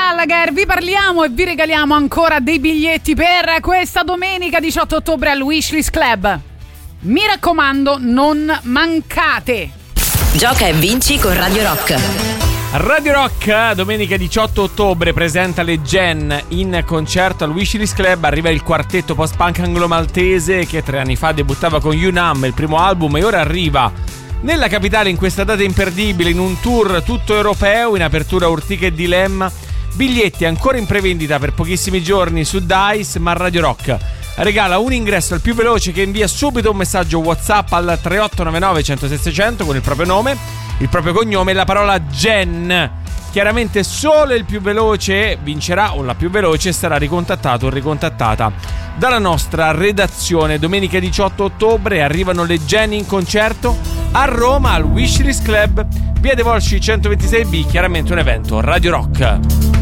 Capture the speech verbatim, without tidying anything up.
Gallagher, vi parliamo e vi regaliamo ancora dei biglietti per questa domenica diciotto ottobre al Wishlist Club. Mi raccomando, non mancate. Gioca e vinci con Radio Rock. Radio Rock domenica diciotto ottobre presenta le Gen in concerto al Wishlist Club. Arriva il quartetto post-punk anglo-maltese che tre anni fa debuttava con You Numb, il primo album, e ora arriva nella capitale in questa data imperdibile, in un tour tutto europeo, in apertura Urtica e Dilemma. Biglietti ancora in prevendita per pochissimi giorni su Dice, ma Radio Rock regala un ingresso al più veloce che invia subito un messaggio WhatsApp al tre otto nove nove uno zero sei sei zero zero con il proprio nome, il proprio cognome e la parola Gen. Chiaramente solo il più veloce vincerà, o la più veloce sarà ricontattato o ricontattata dalla nostra redazione. Domenica diciotto ottobre arrivano le Gen in concerto a Roma al Wishlist Club, via De Volsci centoventisei B, chiaramente un evento Radio Rock.